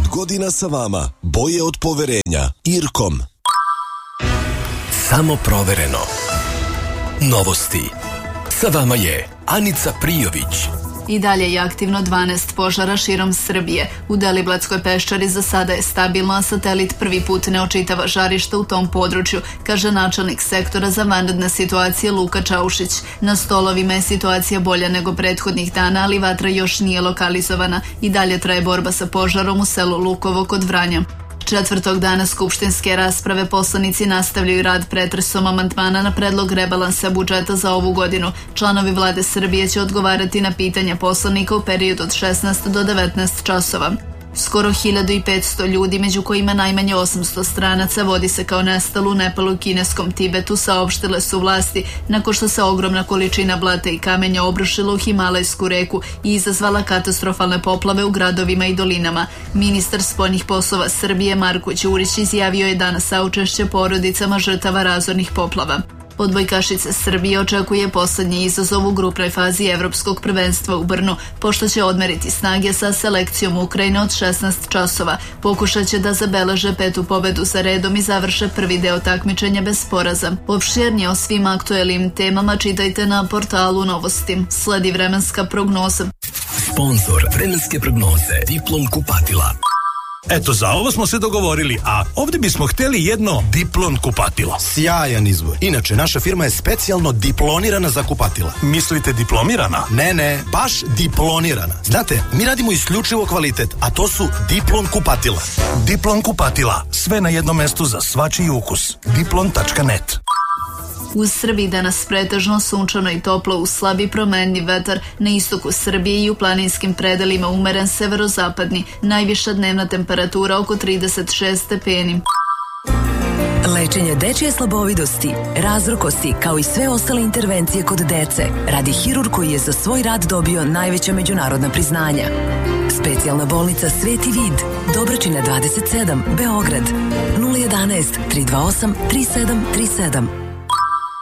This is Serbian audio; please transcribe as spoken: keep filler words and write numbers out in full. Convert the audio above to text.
godina sa vama. Boje od poverenja. Irkom. Samo provereno. Novosti. Sa vama je Anica Prijović. I dalje je aktivno dvanaest požara širom Srbije. U Deliblatskoj peščari za sada je stabilno, a satelit prvi put ne očitava žarišta u tom području, kaže načelnik sektora za vanredne situacije Luka Čaušić. Na stolovima je situacija bolja nego prethodnih dana, ali vatra još nije lokalizovana. I dalje traje borba sa požarom u selu Lukovo kod Vranja. Četvrtog dana skupštinske rasprave poslanici nastavljaju rad pretresom amandmana na predlog rebalansa budžeta za ovu godinu. Članovi vlade Srbije će odgovarati na pitanja poslanika u periodu od šesnaest do devetnaest časova. Skoro hiljadu petsto ljudi, među kojima najmanje osamsto stranaca, vodi se kao nestalo u Nepalu i kineskom Tibetu, saopštile su vlasti nakon što se ogromna količina blata i kamenja obrušila u Himalajsku reku i izazvala katastrofalne poplave u gradovima i dolinama. Ministar spoljnih poslova Srbije Marko Đurić izjavio je danas saučešće porodicama žrtava razornih poplava. Odbojkašice Srbije očekuje poslednji izazov u grupnoj fazi Evropskog prvenstva u Brnu, pošto će odmeriti snage sa selekcijom Ukrajine od šesnaest časova. Pokušat će da zabeleže petu pobedu za redom i završe prvi deo takmičenja bez poraza. Opširnije o svim aktuelnim temama čitajte na portalu Novosti. Sledi vremenska prognoza. Sponzor vremenske prognoze Diplom kupatila. Eto, za ovo smo se dogovorili, a ovdje bismo htjeli jedno Diplon kupatilo. Sjajan izbor. Inače, naša firma je specijalno diplonirana za kupatila. Mislite diplomirana? Ne, ne, baš diplonirana. Znate, mi radimo isključivo kvalitet, a to su Diplon kupatila. Diplon kupatila, sve na jednom mestu za svačiji ukus. diplon tačka net. U Srbiji danas pretežno sunčano i toplo, uz slabi promenljiv vetar. Na istoku Srbije i u planinskim predelima umeren severozapadni. Najviša dnevna temperatura oko trideset šest stepeni. Lečenje dečje slabovidosti, razrokosti, kao i sve ostale intervencije kod dece, radi hirurg koji je za svoj rad dobio najveća međunarodna priznanja. Specijalna bolnica Sveti Vid, Dobračina dvadeset sedam, Beograd, nula jedanaest tri dva osam tri sedam tri sedam.